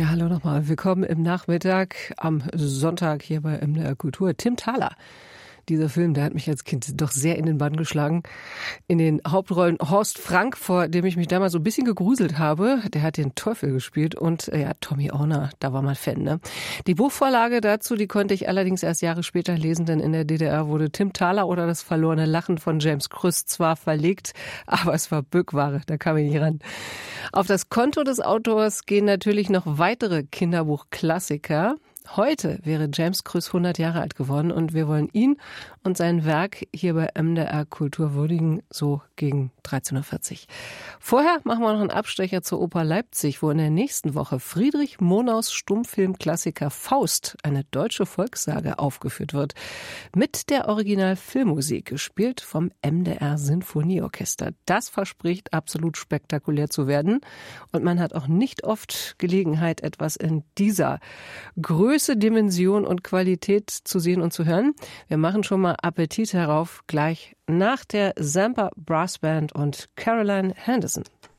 Ja, hallo nochmal. Willkommen im Nachmittag am Sonntag hier bei MDR Kultur. Tim Thaler. Dieser Film, der hat mich als Kind doch sehr in den Bann geschlagen. In den Hauptrollen Horst Frank, vor dem ich mich damals so ein bisschen gegruselt habe. Der hat den Teufel gespielt und ja, Tommy Orner, da war man Fan, ne? Die Buchvorlage dazu, die konnte ich allerdings erst Jahre später lesen, denn in der DDR wurde Tim Thaler oder das verlorene Lachen von James Krüss zwar verlegt, aber es war Bückware, da kam ich nicht ran. Auf das Konto des Autors gehen natürlich noch weitere Kinderbuchklassiker. Heute wäre James Krüss 100 Jahre alt geworden und wir wollen ihn und sein Werk hier bei MDR Kultur würdigen, so gegen 13.40 Uhr. Vorher machen wir noch einen Abstecher zur Oper Leipzig, wo in der nächsten Woche Friedrich Monaus Stummfilmklassiker Faust, eine deutsche Volkssage, aufgeführt wird. Mit der Originalfilmmusik, gespielt vom MDR Sinfonieorchester. Das verspricht absolut spektakulär zu werden. Und man hat auch nicht oft Gelegenheit, etwas in dieser Größe, Dimension und Qualität zu sehen und zu hören. Wir machen schon mal Appetit herauf, gleich nach der Zampa Brass Band und Caroline Henderson.